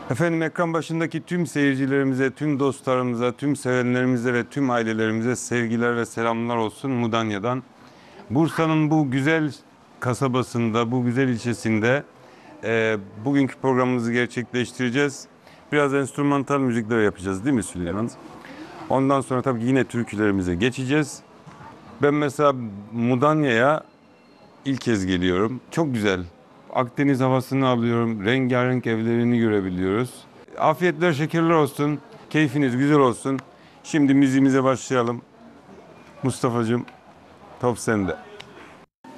Efendim ekran başındaki tüm seyircilerimize, tüm dostlarımıza, tüm sevenlerimize ve tüm ailelerimize sevgiler ve selamlar olsun Mudanya'dan. Bursa'nın bu güzel kasabasında, bu güzel ilçesinde bugünkü programımızı gerçekleştireceğiz. Biraz enstrümantal müzikler yapacağız değil mi Süleyman? Ondan sonra tabii yine türkülerimize geçeceğiz. Ben mesela Mudanya'ya ilk kez geliyorum. Çok güzel. Akdeniz havasını alıyorum. Rengarenk evlerini görebiliyoruz. Afiyetler, şekerler olsun. Keyfiniz güzel olsun. Şimdi müziğimize başlayalım. Mustafa'cığım, top sende.